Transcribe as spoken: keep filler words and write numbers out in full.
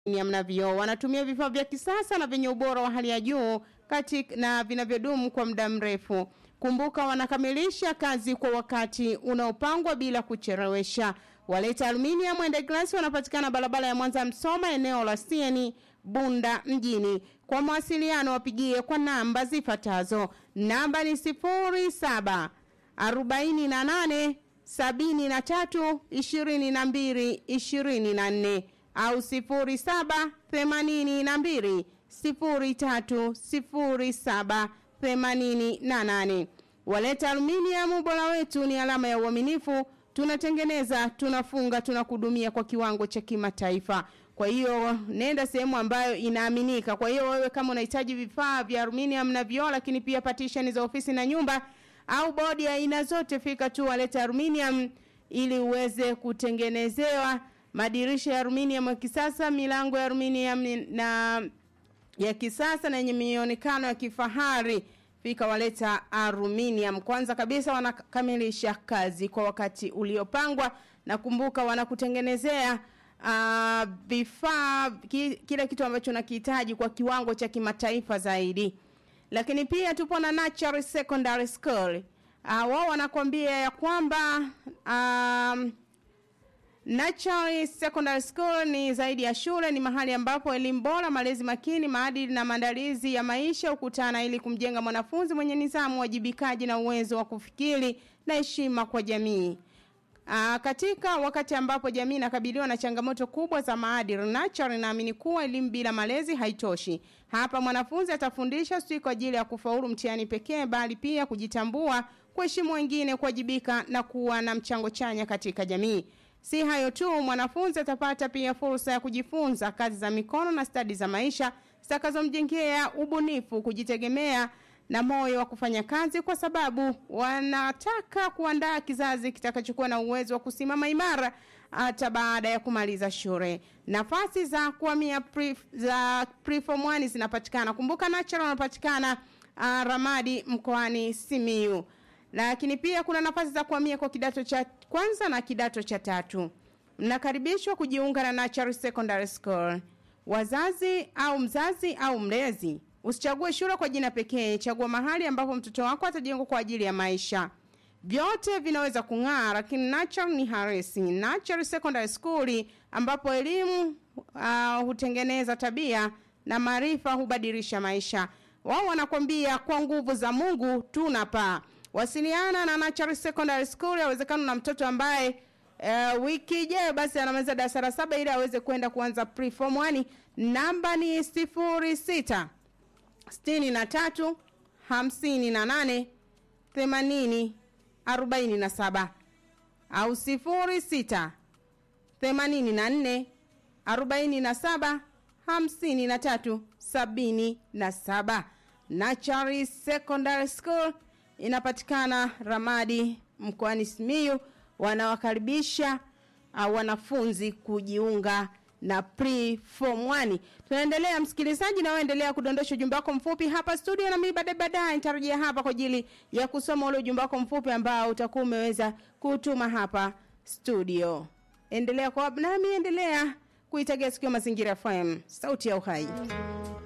mnavyo wanatumia vifaa vya kisasa na vyenye ubora wa hali ya juu katika na vinavyodumu kwa muda mrefu. Kumbuka wanakamilisha kazi kwa wakati unaopangwa bila kuchelewesha. Waleta Aluminium and Glass wanapatikana barabara ya Mwanza Msoma, eneo la Sieni, Bunda mjini. Kwa mawasiliano wapigie kwa namba zifuatazo. Namba ni sifuri saba arobaini na nane sabini na tatu ishirini na mbili ishirini na nne au sifuri saba themanini na mbili sifuri tatu sifuri saba themanini na nane. Waleta Aluminium, ubora wetu ni alama ya uaminifu. Tunatengeneza, tunafunga, tunakudumia kwa kiwango cha kimataifa. Kwa hiyo nenda sehemu ambayo inaaminika. Kwa hiyo wewe kama unahitaji vifaa vya aluminium na vioo, lakini pia partition za ofisi na nyumba au bodi ya aina zote, fika tu Waleta Aluminium ili uweze kutengenezewa madirisha ya aluminium ya kisasa, milango ya aluminium na ya kisasa na yenye mionekano ya kifahari. Fika Waleta Aluminium. Kwanza kabisa wanakamilisha kazi kwa wakati uliopangwa, na kumbuka wanakutengenezea uh, vifaa ki, kila kitu ambacho unakihitaji kwa kiwango cha kimataifa zaidi. Lakini pia tupo na Natural Secondary School. Uh, wao wanakuambia ya kwamba um, Natural Secondary School ni zaidi ya shule, ni mahali ambapo elimu bora, malezi makini, maadili na maandalizi ya maisha ukutana ili kumjenga mwanafunzi mwenye nidhamu, wajibikaji na uwezo wa kufikiri na heshima kwa jamii. Aa, katika wakati ambapo jamii inakabiliwa na changamoto kubwa za maadili, Natural inaamini kuwa elimu bila malezi haitoshi. Hapa mwanafunzi atafundisha si kwa ajili ya kufaulu mtihani pekee, bali pia kujitambua, kuheshimu wengine, kuwajibika na kuwa na mchango chanya katika jamii. Si hayo tu, mwanafunzi atapata pia fursa ya kujifunza kazi za mikono na stadi za maisha zitakazomjengea ubunifu, kujitegemea na moyo wa kufanya kazi, kwa sababu wanataka kuandaa kizazi kitakachokuwa na uwezo wa kusimama imara hata baada ya kumaliza shule. Nafasi za kuhamia pre, za preform one zinapatikana. Kumbuka Natural wanapatikana uh, Ramadi mkoani Simiyu. Lakini pia kuna nafasi za kuhamia kwa kidato cha kwanza na kidato cha tatu. Mnakaribishwa kujiunga na Natural Secondary School. Wazazi au mzazi au mlezi, usichague shule kwa jina pekee, chagua mahali ambapo mtoto wako atajengwa kwa ajili ya maisha. Vyote vinaweza kung'aa, lakini Natural ni harisi. Natural Secondary School ambapo elimu uh, hutengeneza tabia na maarifa hubadilisha maisha. Wao wanakuambia kwa nguvu za Mungu tunapaa. Wasiliana na Natural Secondary School. Yawezekana na mtoto ambaye uh, wiki ijayo basi anamaliza darasa la saba ili aweze kwenda kuanza preform one. Namba ni sifuri sita sitini na tatu hamsini na nane themanini arobaini na saba au sifuri sita themanini na nne arobaini na saba hamsini na tatu sabini na saba. Natural Secondary School inapatikana Ramadi mkoani Simiyu. Wanawakaribisha uh, wanafunzi kujiunga na pre-form one. Tunaendelea msikilizaji, na waendelea kudondosha ujumbe wako mfupi hapa studio, na mimi baadaye baadaye nitarejea hapa kwa ajili ya kusoma ule ujumbe wako mfupi ambao utakuwa umeweza kutuma hapa studio. Endelea kwa nami, endelea kuitegea sikio Mazingira F M, sauti ya uhai.